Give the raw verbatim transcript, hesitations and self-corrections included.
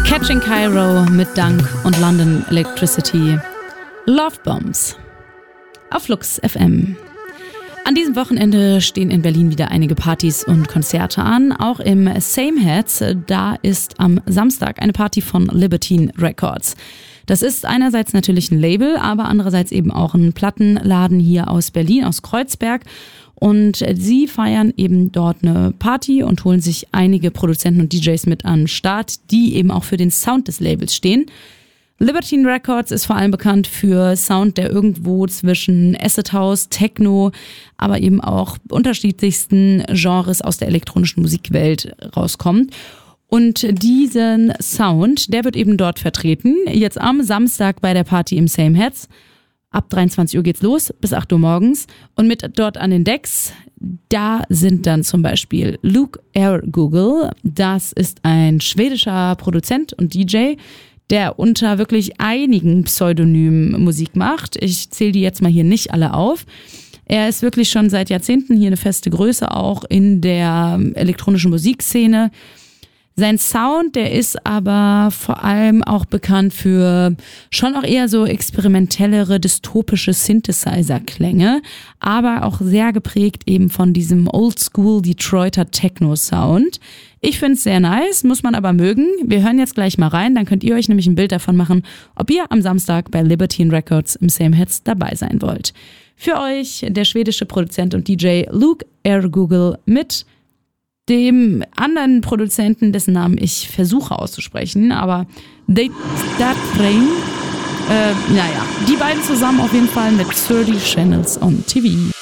Catching Cairo mit Dank und London Electricity. Love Bombs auf Flux F M. An diesem Wochenende stehen in Berlin wieder einige Partys und Konzerte an. Auch im Same Heads, da ist am Samstag eine Party von Libertine Records. Das ist einerseits natürlich ein Label, aber andererseits eben auch ein Plattenladen hier aus Berlin, aus Kreuzberg. Und sie feiern eben dort eine Party und holen sich einige Produzenten und D Js mit an den Start, die eben auch für den Sound des Labels stehen. Libertine Records ist vor allem bekannt für Sound, der irgendwo zwischen Acid House, Techno, aber eben auch unterschiedlichsten Genres aus der elektronischen Musikwelt rauskommt. Und diesen Sound, der wird eben dort vertreten, jetzt am Samstag bei der Party im Same Heads. Ab dreiundzwanzig Uhr geht's los, bis acht Uhr morgens. Und mit dort an den Decks, da sind dann zum Beispiel Luke Ergoogle. Das ist ein schwedischer Produzent und D J, der unter wirklich einigen Pseudonymen Musik macht. Ich zähle die jetzt mal hier nicht alle auf. Er ist wirklich schon seit Jahrzehnten hier eine feste Größe, auch in der elektronischen Musikszene. Sein Sound, der ist aber vor allem auch bekannt für schon auch eher so experimentellere, dystopische Synthesizer-Klänge, aber auch sehr geprägt eben von diesem Oldschool Detroiter Techno-Sound. Ich finde es sehr nice, muss man aber mögen. Wir hören jetzt gleich mal rein, dann könnt ihr euch nämlich ein Bild davon machen, ob ihr am Samstag bei Libertine Records im Same Heads dabei sein wollt. Für euch der schwedische Produzent und D J Luke Ergoogle mit dem anderen Produzenten, dessen Namen ich versuche auszusprechen, aber They That Rain, äh, naja, die beiden zusammen auf jeden Fall mit thirty Channels on T V.